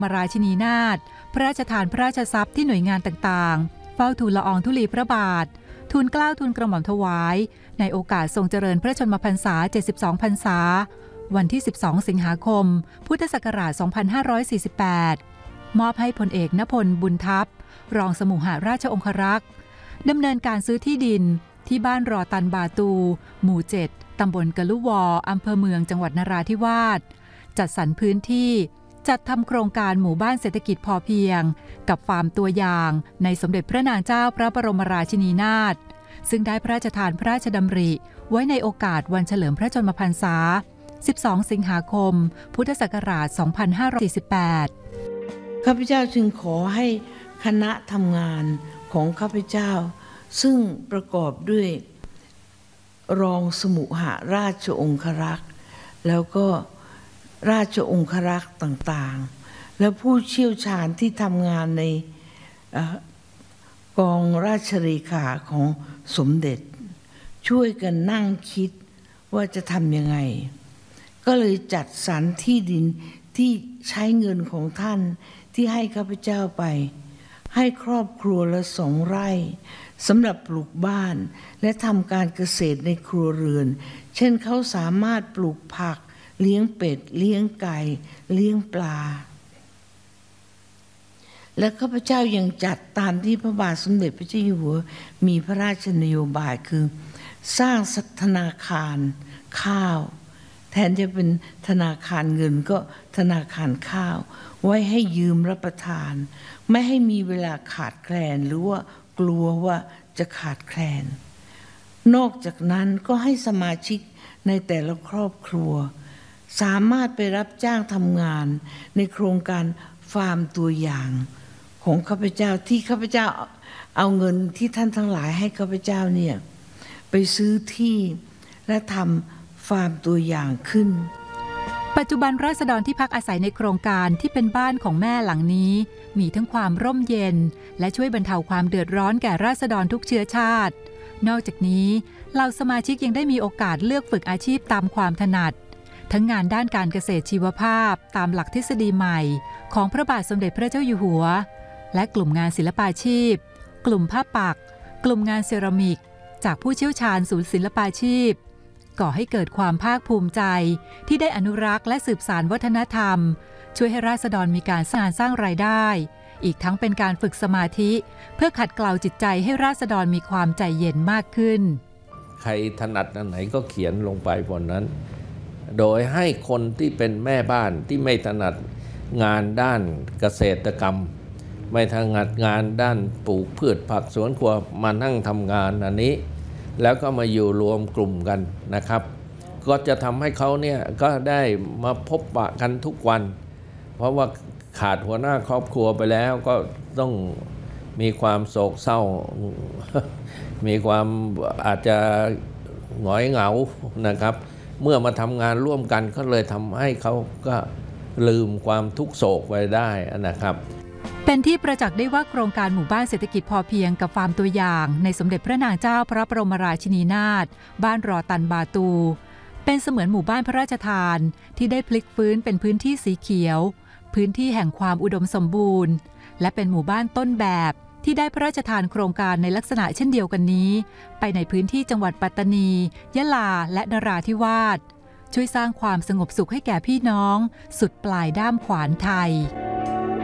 มราชินีนาถพระราชทานพระราชทรัพย์ที่หน่วยงานต่างๆเฝ้าทูลละอองธุลีพระบาททูลเกล้าทูลกระหม่อมถวายในโอกาสทรงเจริญพระชนมพรรษา72พรรษาวันที่12สิงหาคมพุทธศักราช2548มอบให้พลเอกณพลบุญทัพรองสมุหราชองครักษ์ดำเนินการซื้อที่ดินที่บ้านรอตันบาตูหมู่7ตำบลกะลุวออำเภอเมืองจังหวัดนราธิวาสจัดสรรพื้นที่จัดทำโครงการหมู่บ้านเศรษฐกิจพอเพียงกับฟาร์มตัวอย่างในสมเด็จพระนางเจ้าพระบรมราชินีนาถซึ่งได้พระราชทานพระราชดำริไว้ในโอกาสวันเฉลิมพระชนมพรรษา12สิงหาคมพุทธศักราช2548 ข้าพเจ้าจึงขอให้คณะทำงานของข้าพเจ้าซึ่งประกอบด้วยรองสมุหราชองครักษ์แล้วก็ราชองครักษ์ต่างๆและผู้เชี่ยวชาญที่ทำงานในกองราชเลขาของสมเด็จช่วยกันนั่งคิดว่าจะทำยังไงก็เลยจัดสรรที่ดินที่ใช้เงินของท่านที่ให้ข้าพเจ้าไปให้ครอบครัวละ2 ไร่สำหรับปลูกบ้านและทำการเกษตรในครัวเรือนเช่นเขาสามารถปลูกผักเลี้ยงเป็ดเลี้ยงไก่เลี้ยงปลาและข้าพเจ้ายังจัดตามที่พระบาทสมเด็จพระเจ้าอยู่หัวมีพระราชนโยบายคือสร้างธนาคารข้าวแทนจะเป็นธนาคารเงินก็ธนาคารข้าวไว้ให้ยืมรับประทานไม่ให้มีเวลาขาดแคลนหรือว่ากลัวว่าจะขาดแคลนนอกจากนั้นก็ให้สมาชิกในแต่ละครอบครัวสามารถไปรับจ้างทำงานในโครงการฟาร์มตัวอย่างของข้าพเจ้าที่ข้าพเจ้าเอาเงินที่ท่านทั้งหลายให้ข้าพเจ้าเนี่ยไปซื้อที่และทำฟาร์มตัวอย่างขึ้นปัจจุบันราษฎรที่พักอาศัยในโครงการที่เป็นบ้านของแม่หลังนี้มีทั้งความร่มเย็นและช่วยบรรเทาความเดือดร้อนแก่ราษฎรทุกเชื้อชาตินอกจากนี้เหล่าสมาชิกยังได้มีโอกาสเลือกฝึกอาชีพตามความถนัดทั้งงานด้านการเกษตรชีวภาพตามหลักทฤษฎีใหม่ของพระบาทสมเด็จพระเจ้าอยู่หัวและกลุ่มงานศิลปาชีพกลุ่มผ้าปักกลุ่มงานเซรามิกจากผู้เชี่ยวชาญศูนย์ศิลปาชีพก่อให้เกิดความภาคภูมิใจที่ได้อนุรักษ์และสืบสานวัฒนธรรมช่วยให้ราษฎรมีการสร้างรายได้อีกทั้งเป็นการฝึกสมาธิเพื่อขัดเกลาจิตใจให้ราษฎรมีความใจเย็นมากขึ้นใครถนัดอันไหนก็เขียนลงไปบนนั้นโดยให้คนที่เป็นแม่บ้านที่ไม่ถนัดงานด้านเกษตรกรรมไม่ถนัดงานด้านปลูกพืชผักสวนครัวมานั่งทำงานอันนี้แล้วก็มาอยู่รวมกลุ่มกันนะครับก็จะทำให้เขาเนี่ยก็ได้มาพบปะกันทุกวันเพราะว่าขาดหัวหน้าครอบครัวไปแล้วก็ต้องมีความโศกเศร้า มีความอาจจะหงอยเหงานะครับเมื่อมาทำงานร่วมกันก็เลยทำให้เขาก็ลืมความทุกโศกไปได้นะครับเป็นที่ประจักษ์ได้ว่าโครงการหมู่บ้านเศรษฐกิจพอเพียงกับฟาร์มตัวอย่างในสมเด็จพระนางเจ้าพระบรมราชินีนาถบ้านรอตันบาตูเป็นเสมือนหมู่บ้านพระราชทานที่ได้พลิกฟื้นเป็นพื้นที่สีเขียวพื้นที่แห่งความอุดมสมบูรณ์และเป็นหมู่บ้านต้นแบบที่ได้พระราชทานโครงการในลักษณะเช่นเดียวกันนี้ไปในพื้นที่จังหวัดปัตตานียะลาและนราธิวาสช่วยสร้างความสงบสุขให้แก่พี่น้องสุดปลายด้ามขวานไทย